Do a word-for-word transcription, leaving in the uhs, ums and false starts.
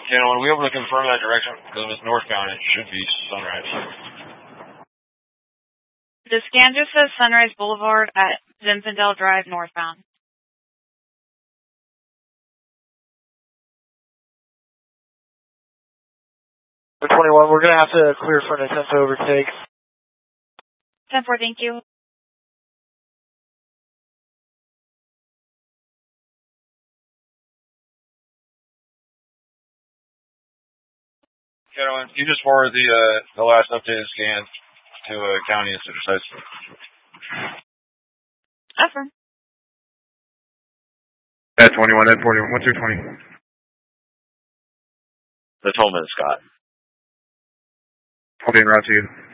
Channel one, we able to confirm that direction? Because if it's northbound, it should be Sunrise. The scan just says Sunrise Boulevard at Zinfandel Drive northbound. twenty-one, we're going to have to clear for an attempt to overtake. ten four, thank you. Gentlemen, can you just forward the uh, the last updated scan to uh, county and center sites? Affirm. At twenty-one, at forty-one, one through twenty. The Tolman, Scott. I'll be en route to you.